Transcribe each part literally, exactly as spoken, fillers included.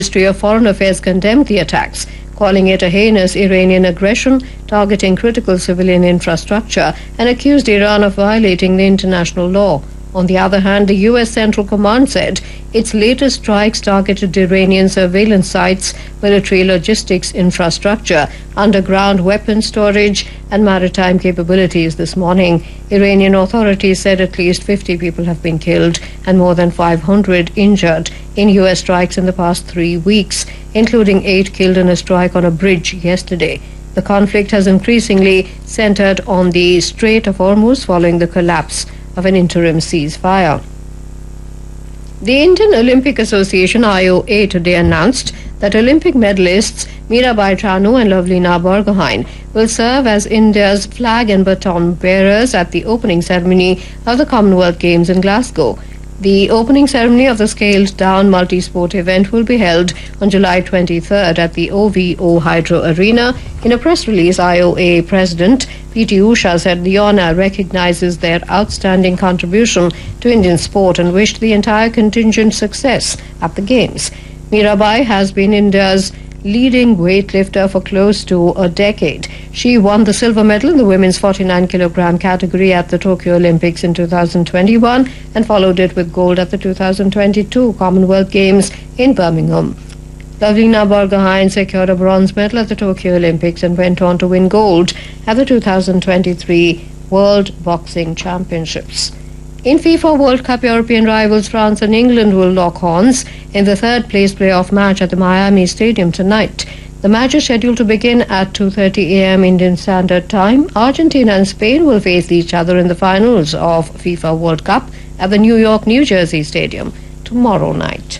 Ministry of Foreign Affairs condemned the attacks, calling it a heinous Iranian aggression targeting critical civilian infrastructure, and accused Iran of violating the international law. On the other hand, the U S Central Command said its latest strikes targeted Iranian surveillance sites, military logistics infrastructure, underground weapon storage, and maritime capabilities this morning. Iranian authorities said at least fifty people have been killed and more than five hundred injured in U S strikes in the past three weeks, including eight killed in a strike on a bridge yesterday. The conflict has increasingly centered on the Strait of Hormuz following the collapse of an interim ceasefire. The Indian Olympic Association I O A today announced that Olympic medalists Mirabai Chanu and Lovelina Borgohain will serve as India's flag and baton bearers at the opening ceremony of the Commonwealth Games in Glasgow. The opening ceremony of the scaled-down multi-sport event will be held on July twenty-third at the O V O Hydro Arena. In a press release, I O A President P T Usha said the honour recognises their outstanding contribution to Indian sport and wished the entire contingent success at the Games. Mirabai has been India's leading weightlifter for close to a decade. She won the silver medal in the women's forty-nine kilogram category at the Tokyo Olympics in two thousand twenty-one and followed it with gold at the two thousand twenty-two Commonwealth Games in Birmingham. Lovelina Borgohain secured a bronze medal at the Tokyo Olympics and went on to win gold at the two thousand twenty-three World Boxing Championships. In FIFA World Cup, European rivals France and England will lock horns in the third-place playoff match at the Miami Stadium tonight. The match is scheduled to begin at two thirty a m Indian Standard Time. Argentina and Spain will face each other in the finals of FIFA World Cup at the New York, New Jersey Stadium tomorrow night.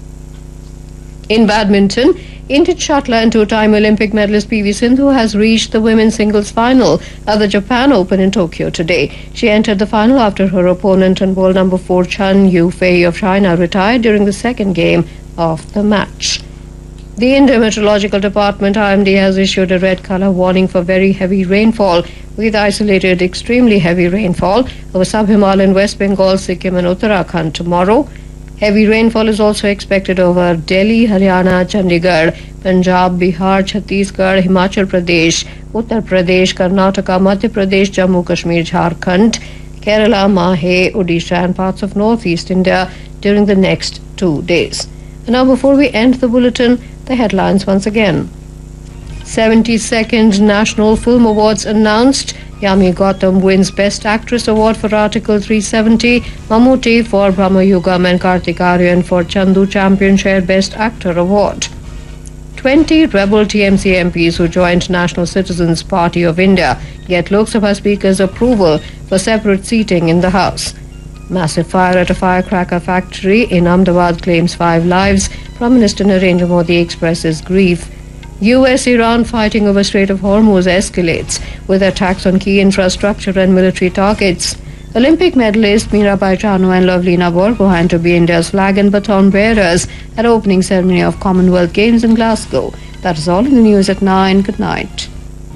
In badminton, Indian shuttler and two-time Olympic medalist P V Sindhu has reached the women's singles final at the Japan Open in Tokyo today. She entered the final after her opponent and world number four Chen Yufei of China retired during the second game of the match. The Indian Meteorological Department I M D has issued a red colour warning for very heavy rainfall with isolated extremely heavy rainfall over sub-Himalayan West Bengal, Sikkim and Uttarakhand tomorrow. Heavy rainfall is also expected over Delhi, Haryana, Chandigarh, Punjab, Bihar, Chhattisgarh, Himachal Pradesh, Uttar Pradesh, Karnataka, Madhya Pradesh, Jammu Kashmir, Jharkhand, Kerala, Mahe, Odisha and parts of northeast India during the next two days. And now before we end the bulletin, the headlines once again. seventy-second National Film Awards announced. Yami Gautam wins Best Actress Award for Article three seventy, Mammootty for Brahmayugam and Kartik Aaryan for Chandu Champion share Best Actor Award. twenty rebel T M C M Ps who joined National Citizens Party of India get Lok Sabha Speaker's approval for separate seating in the House. Massive fire at a firecracker factory in Ahmedabad claims five lives. Prime Minister Narendra Modi expresses grief. U S-Iran fighting over Strait of Hormuz escalates with attacks on key infrastructure and military targets. Olympic medalist Mirabai Chanu and Lovelina Borgohain to be India's flag and baton bearers at opening ceremony of Commonwealth Games in Glasgow. That is all in the news at nine. Good night.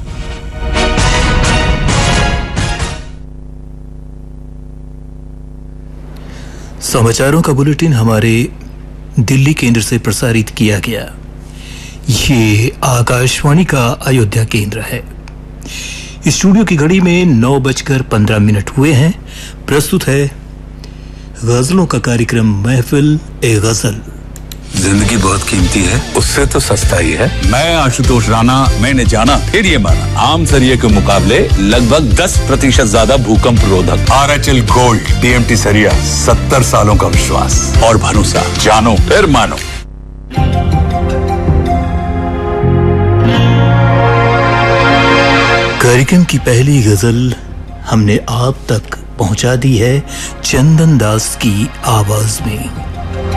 समाचारों का bulletin हमारे दिल्ली केंद्र से प्रसारित किया गया। ये आकाशवाणी का अयोध्या केंद्र है। स्टूडियो की घड़ी में नौ बजकर पंद्रह मिनट हुए हैं। प्रस्तुत है गजलों का कार्यक्रम महफिल ए गजल। जिंदगी बहुत कीमती है, उससे तो सस्ता ही है। मैं आशुतोष राणा, मैंने जाना फिर ये माना, आम सरिये के मुकाबले लगभग दस प्रतिशत ज्यादा भूकंप रोधक। R H L gold TMT सरिया, सत्तर सालों का विश्वास और भरोसा। जानो फिर मानो। कार्यक्रम की पहली गजल हमने आप तक पहुंचा दी है चंदन दास की आवाज में।